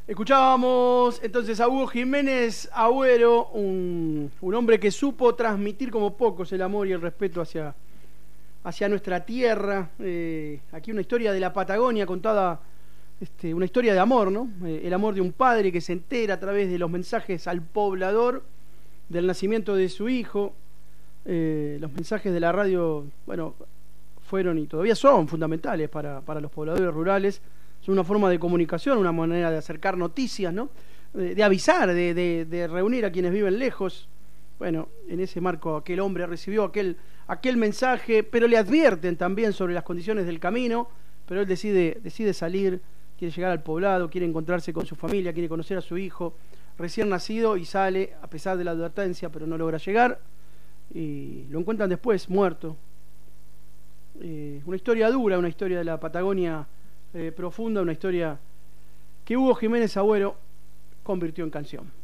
Escuchábamos entonces a Hugo Jiménez Agüero, un hombre que supo transmitir como pocos el amor y el respeto hacia nuestra tierra. Aquí una historia de la Patagonia contada, una historia de amor, ¿no? El amor de un padre que se entera a través de los mensajes al poblador del nacimiento de su hijo. Los mensajes de la radio, bueno, fueron y todavía son fundamentales para los pobladores rurales. Son una forma de comunicación, una manera de acercar noticias, ¿no? De avisar, de reunir a quienes viven lejos. Bueno, en ese marco aquel hombre recibió aquel mensaje, pero le advierten también sobre las condiciones del camino, pero él decide salir, quiere llegar al poblado, quiere encontrarse con su familia, quiere conocer a su hijo recién nacido y sale a pesar de la advertencia, pero no logra llegar y lo encuentran después muerto. Una historia dura, una historia de la Patagonia profunda, una historia que Hugo Jiménez Agüero convirtió en canción.